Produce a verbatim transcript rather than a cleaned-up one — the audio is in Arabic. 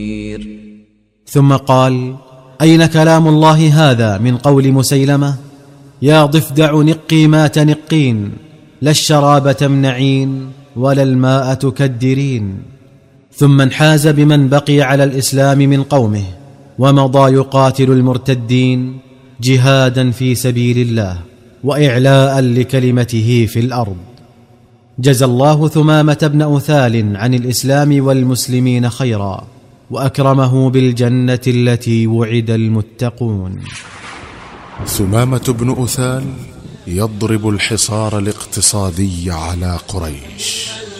ثم قال: أين كلام الله هذا من قول مسيلمة؟ يا ضفدع نقي ما تنقين، لا الشراب تمنعين ولا الماء تكدرين. ثم انحاز بمن بقي على الإسلام من قومه ومضى يقاتل المرتدين جهادا في سبيل الله وإعلاء لكلمته في الأرض. جزى الله ثمامة بن أثال عن الإسلام والمسلمين خيرا، وأكرمه بالجنة التي وعد المتقون. ثمامة بن أثال يضرب الحصار الاقتصادي على قريش.